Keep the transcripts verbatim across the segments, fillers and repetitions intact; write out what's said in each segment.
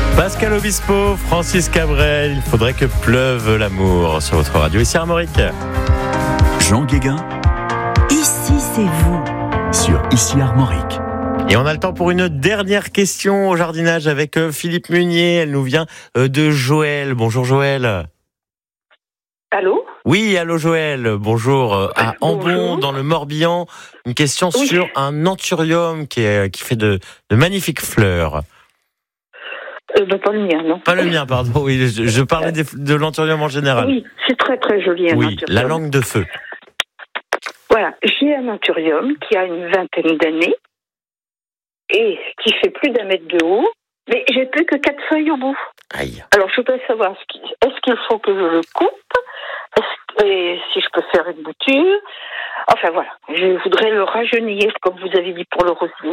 Pascal Obispo, Francis Cabrel, il faudrait que pleuve l'amour sur votre radio. Ici Armorique. Jean Guéguin. Ici c'est vous. Sur Ici Armorique. Et on a le temps pour une dernière question au jardinage avec Philippe Munier. Elle nous vient de Joël. Bonjour Joël. Allô ? Oui, allô Joël. Bonjour. À Ambon, Bonjour. dans le Morbihan, une question Oui. sur un anthurium qui, est, qui fait de, de magnifiques fleurs. euh, bah, Pas le mien, non. Pas le mien, pardon. Oui, je, je parlais des, de l'anthurium en général. Oui, c'est très très joli un Oui, anthurium. la langue de feu. Voilà, j'ai un anthurium qui a une vingtaine d'années et qui fait plus d'un mètre de haut, mais j'ai plus que quatre feuilles au bout. Aïe. Alors je voudrais savoir, est-ce qu'il, est-ce qu'il faut que je le coupe ? Est-ce, et si je peux faire une bouture ? Enfin voilà, je voudrais le rajeunir, comme vous avez dit pour le rosier.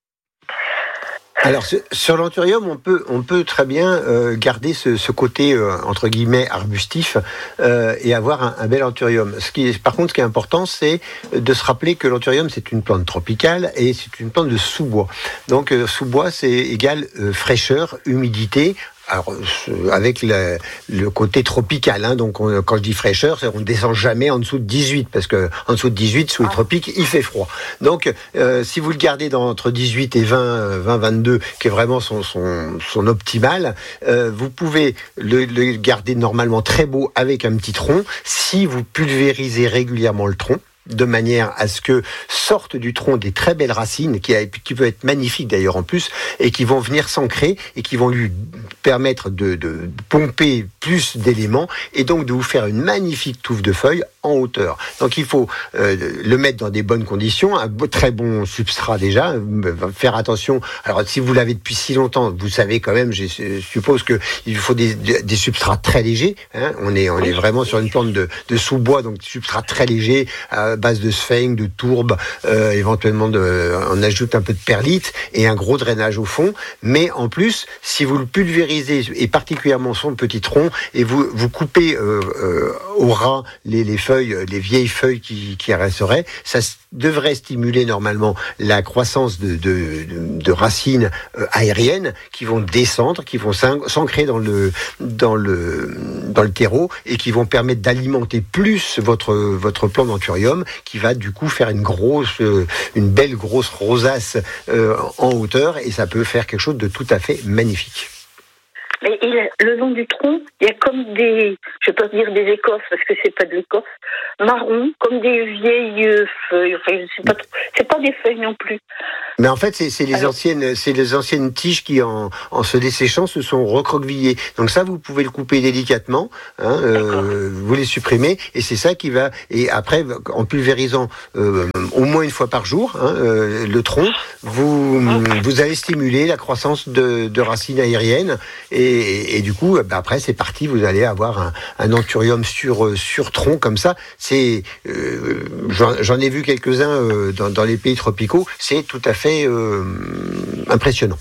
Alors sur l'anthurium, on peut on peut très bien euh, garder ce, ce côté euh, entre guillemets arbustif euh, et avoir un, un bel anthurium. Ce qui est, par contre, ce qui est important, c'est de se rappeler que l'anthurium c'est une plante tropicale et c'est une plante de sous-bois. Donc euh, sous-bois c'est égal euh, fraîcheur, humidité. Alors, avec le, le côté tropical, hein, donc on, quand je dis fraîcheur, c'est on ne descend jamais en dessous de dix-huit, parce que en dessous de dix-huit, sous les tropiques, il fait froid. Donc, euh, si vous le gardez dans, entre dix-huit et vingt, vingt, vingt-deux, qui est vraiment son, son, son optimal, euh, vous pouvez le, le garder normalement très beau avec un petit tronc, si vous pulvérisez régulièrement le tronc, de manière à ce que sortent du tronc des très belles racines, qui, a, qui peuvent être magnifiques d'ailleurs en plus, et qui vont venir s'ancrer, et qui vont lui permettre de, de pomper plus d'éléments, et donc de vous faire une magnifique touffe de feuilles en hauteur. Donc il faut euh, le mettre dans des bonnes conditions, un beau, très bon substrat déjà, faire attention. Alors si vous l'avez depuis si longtemps, vous savez quand même, je suppose qu'il faut des, des substrats très légers, hein. on, est, on est vraiment sur une plante de, de sous-bois, donc substrat très léger, euh, base de sphène, de tourbe, euh, éventuellement de, on ajoute un peu de perlite et un gros drainage au fond. Mais en plus, si vous le pulvérisez et particulièrement son petit tronc et vous vous coupez euh, euh, au ras les, les feuilles, les vieilles feuilles qui, qui resteraient, ça devrait stimuler normalement la croissance de, de, de, de racines euh, aériennes qui vont descendre, qui vont s'ancrer dans le dans le dans le terreau et qui vont permettre d'alimenter plus votre votre plant d'anthurium, qui va du coup faire une grosse, euh, une belle grosse rosace euh, en hauteur, et ça peut faire quelque chose de tout à fait magnifique. Mais il a, le long du tronc, il y a comme des, je peux pas dire des écorces parce que c'est pas de l'écorce, marron, comme des vieilles feuilles. Enfin, je sais pas trop. C'est pas des feuilles non plus. Mais en fait, c'est, c'est les Alors... anciennes, c'est les anciennes tiges qui, en, en se desséchant, se sont recroquevillées. Donc ça, vous pouvez le couper délicatement, hein, euh, vous les supprimez, et c'est ça qui va. Et après, en pulvérisant euh, au moins une fois par jour, hein, euh, le tronc, vous vous allez stimuler la croissance de, de racines aériennes. Et Et, et du coup, bah après, c'est parti. Vous allez avoir un, un anthurium sur sur tronc comme ça. C'est, euh, j'en, j'en ai vu quelques-uns euh, dans, dans les pays tropicaux. C'est tout à fait euh, impressionnant.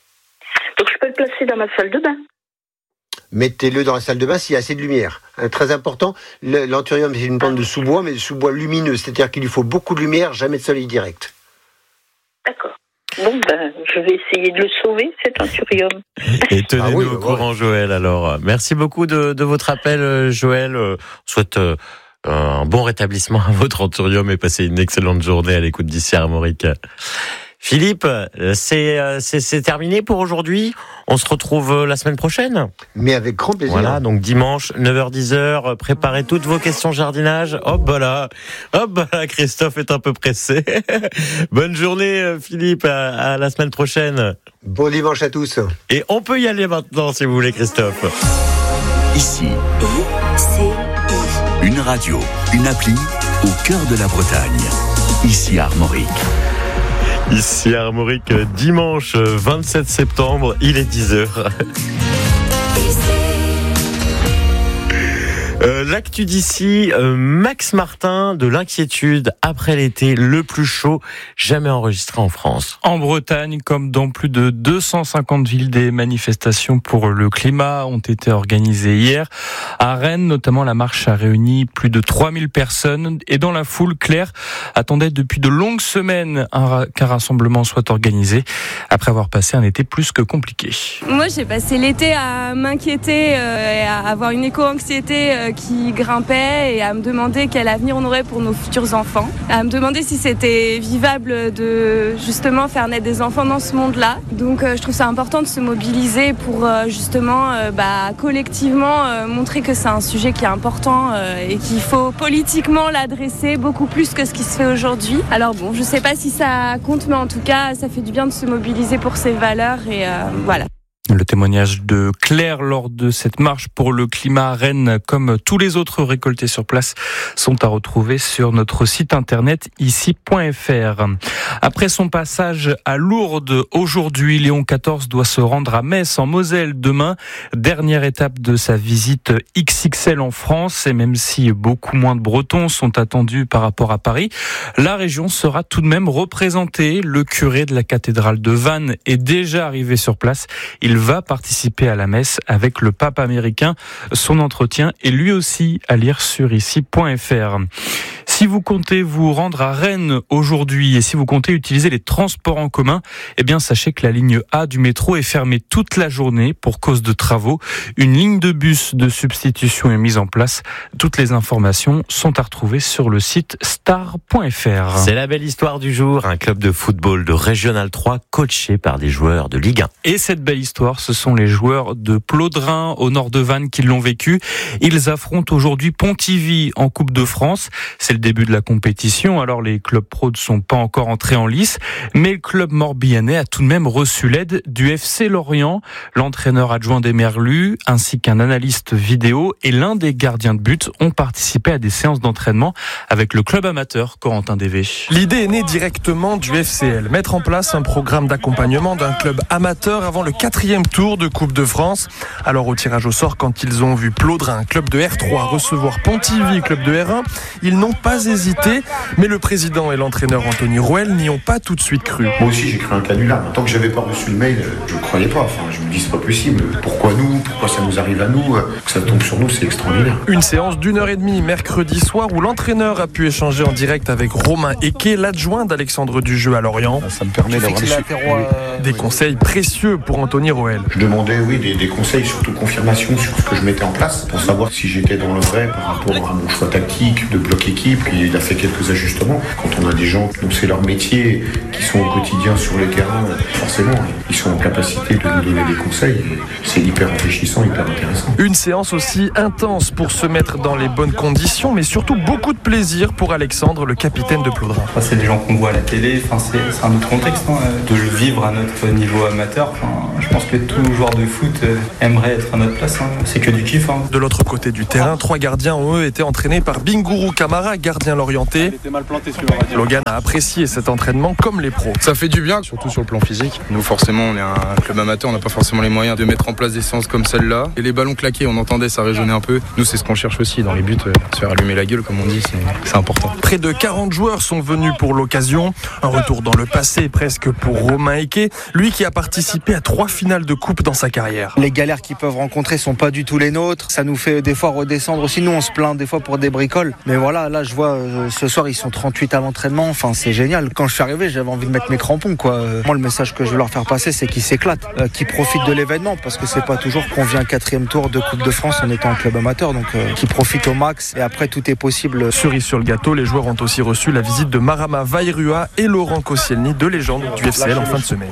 Donc, je peux le placer dans ma salle de bain. Mettez-le dans la salle de bain s'il y a assez de lumière. Hein, très important. Le, l'anthurium, c'est une plante de sous-bois, mais de sous-bois lumineux, c'est-à-dire qu'il lui faut beaucoup de lumière, jamais de soleil direct. D'accord. Bon, ben, je vais essayer de le sauver, cet anthurium. Et tenez-nous ah oui, au ouais. courant, Joël. Alors, merci beaucoup de, de votre appel, Joël. On souhaite euh, un bon rétablissement à votre anthurium et passez une excellente journée à l'écoute d'Ici Armorique. Philippe, c'est, c'est, c'est terminé pour aujourd'hui. On se retrouve la semaine prochaine. Mais avec grand plaisir. Voilà, donc dimanche, neuf heures dix heures, préparez toutes vos questions jardinage. Hop, voilà. Hop, voilà, Christophe est un peu pressé. Bonne journée, Philippe, à, à la semaine prochaine. Bon dimanche à tous. Et on peut y aller maintenant, si vous voulez, Christophe. Ici, I, C, I. Une radio, une appli, au cœur de la Bretagne. Ici Armorique. Ici Armorique, dimanche vingt-sept septembre, il est dix heures. Euh, l'actu d'ici, euh, Max Martin, de l'inquiétude après l'été le plus chaud jamais enregistré en France. En Bretagne, comme dans plus de deux cent cinquante villes, des manifestations pour le climat ont été organisées hier. À Rennes, notamment, la marche a réuni plus de trois mille personnes. Et dans la foule, Claire attendait depuis de longues semaines un, qu'un rassemblement soit organisé, après avoir passé un été plus que compliqué. Moi, j'ai passé l'été à m'inquiéter euh, et à avoir une éco-anxiété euh, qui grimpait et à me demander quel avenir on aurait pour nos futurs enfants. À me demander si c'était vivable de justement faire naître des enfants dans ce monde-là. Donc euh, je trouve ça important de se mobiliser pour euh, justement euh, bah, collectivement euh, montrer que c'est un sujet qui est important euh, et qu'il faut politiquement l'adresser beaucoup plus que ce qui se fait aujourd'hui. Alors bon, je sais pas si ça compte, mais en tout cas, ça fait du bien de se mobiliser pour ces valeurs et euh, voilà. Le témoignage de Claire lors de cette marche pour le climat à Rennes, comme tous les autres récoltés sur place, sont à retrouver sur notre site internet ici point f r. Après son passage à Lourdes aujourd'hui, Léon quatorze doit se rendre à Metz en Moselle demain. Dernière étape de sa visite X X L en France, et même si beaucoup moins de Bretons sont attendus par rapport à Paris, la région sera tout de même représentée. Le curé de la cathédrale de Vannes est déjà arrivé sur place. Il va participer à la messe avec le pape américain. Son entretien est lui aussi à lire sur ici point f r. Si vous comptez vous rendre à Rennes aujourd'hui et si vous comptez utiliser les transports en commun, eh bien sachez que la ligne A du métro est fermée toute la journée pour cause de travaux. Une ligne de bus de substitution est mise en place. Toutes les informations sont à retrouver sur le site star point f r. C'est la belle histoire du jour, un club de football de Régional trois coaché par des joueurs de Ligue un. Et cette belle histoire, ce sont les joueurs de Plodrin au nord de Vannes qui l'ont vécu. Ils affrontent aujourd'hui Pontivy en Coupe de France. C'est le début de la compétition, alors les clubs pro ne sont pas encore entrés en lice, mais le club morbihanais a tout de même reçu l'aide du F C Lorient, l'entraîneur adjoint des Merlus, ainsi qu'un analyste vidéo et l'un des gardiens de but ont participé à des séances d'entraînement avec le club amateur Corentin Dévé. L'idée est née directement du F C L, mettre en place un programme d'accompagnement d'un club amateur avant le quatrième tour de Coupe de France. Alors au tirage au sort, quand ils ont vu Plodrin, club de R trois, recevoir Pontivy, club de R un, ils n'ont pas hésité, mais le président et l'entraîneur Anthony Rouel n'y ont pas tout de suite cru. Moi aussi j'ai cru un canular. Tant que j'avais pas reçu le mail, je ne croyais pas. Enfin, je me dis c'est pas possible. Pourquoi nous ? Pourquoi ça nous arrive à nous ? Que ça tombe sur nous, c'est extraordinaire. Une séance d'une heure et demie mercredi soir où l'entraîneur a pu échanger en direct avec Romain Eke, l'adjoint d'Alexandre Dujeu à Lorient. Ça me permet d'avoir des, euh, des conseils précieux pour Anthony Rouel. Je demandais oui des, des conseils, surtout confirmation sur ce que je mettais en place pour savoir si j'étais dans le vrai par rapport à mon choix tactique de bloc équipe. Et il a fait quelques ajustements. Quand on a des gens dont c'est leur métier, qui sont au quotidien sur le terrain, forcément, ils sont en capacité de nous donner des conseils. Et c'est hyper enrichissant, hyper intéressant. Une séance aussi intense pour se mettre dans les bonnes conditions, mais surtout beaucoup de plaisir pour Alexandre, le capitaine de Plodrin. Enfin, c'est des gens qu'on voit à la télé, enfin, c'est, c'est un autre contexte, hein, de le vivre à notre niveau amateur. Enfin, je pense que tout joueur de foot aimerait être à notre place. Hein. C'est que du kiff. Hein. De l'autre côté du terrain, trois gardiens ont eux été entraînés par Bingourou Camara, gardien l'orienté. Logan a apprécié cet entraînement comme les pros. Ça fait du bien, surtout sur le plan physique. Nous forcément on est un club amateur, on n'a pas forcément les moyens de mettre en place des séances comme celle-là. Et les ballons claqués, on entendait, ça résonnait un peu. Nous c'est ce qu'on cherche aussi dans les buts, euh, se faire allumer la gueule comme on dit, c'est, c'est important. Près de quarante joueurs sont venus pour l'occasion. Un retour dans le passé presque pour Romain Eke, lui qui a participé à trois finales de coupe dans sa carrière. Les galères qu'ils peuvent rencontrer sont pas du tout les nôtres. Ça nous fait des fois redescendre aussi. Nous on se plaint des fois pour des bricoles. Mais voilà, là je vois euh, ce soir ils sont trente-huit à l'entraînement. Enfin c'est génial. Quand je suis arrivé j'avais envie de mettre mes crampons quoi. Euh, moi le message que je veux leur faire passer c'est qu'ils s'éclatent, euh, qu'ils profitent de l'événement parce que c'est pas toujours qu'on vient quatrième tour de Coupe de France en étant un club amateur. Donc euh, qu'ils profitent au max et après tout est possible. Cerise sur le gâteau, les joueurs ont aussi reçu la visite de Marama Vairua et Laurent Koscielny, deux légendes du F C L en fin de semaine.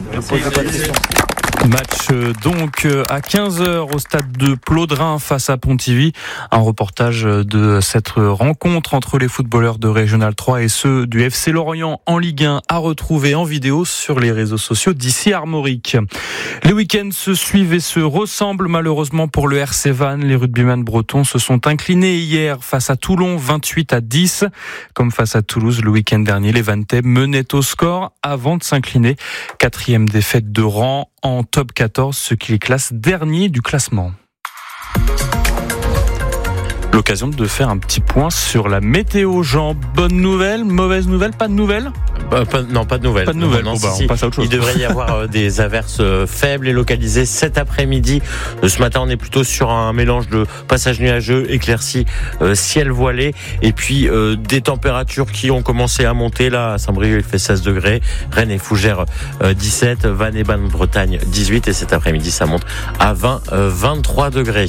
Match donc à quinze heures au stade de Plodrin face à Pontivy. Un reportage de cette rencontre entre les footballeurs de Régional trois et ceux du F C Lorient en Ligue un à retrouver en vidéo sur les réseaux sociaux d'ici Armorique. Les week-ends se suivent et se ressemblent malheureusement pour le R C Vannes. Les rugbyman bretons se sont inclinés hier face à Toulon vingt-huit à dix. Comme face à Toulouse le week-end dernier, les Vanntais menaient au score avant de s'incliner. Quatrième défaite de rang en top quatorze, ce qui les classe dernier du classement. L'occasion de faire un petit point sur la météo. Jean, bonne nouvelle, mauvaise nouvelle, pas de nouvelles? Bah, pas, non, pas de nouvelles. Pas de nouvelles. Non, non, bon, bah, si, on passe à autre chose. Il devrait y avoir euh, des averses euh, faibles et localisées cet après-midi. Euh, ce matin, on est plutôt sur un mélange de passage nuageux, éclairci, euh, ciel voilé, et puis euh, des températures qui ont commencé à monter. Là, à Saint-Brieuc, il fait seize degrés, Rennes et Fougères euh, dix-sept, Vannes et Basse-Bretagne dix-huit, et cet après-midi, ça monte à vingt, euh, vingt-trois degrés.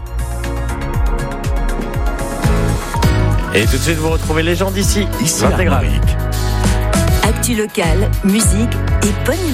Et tout de suite, vous retrouvez les gens d'ici. Ici l'intégrale. Actu locale, musique et bonne